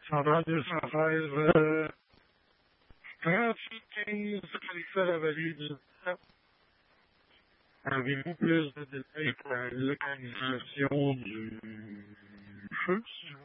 Central 216, trafic 15, Khalifa-la-Vallée du Nord. Avez-vous plus de détails pour la localisation du feu, s'il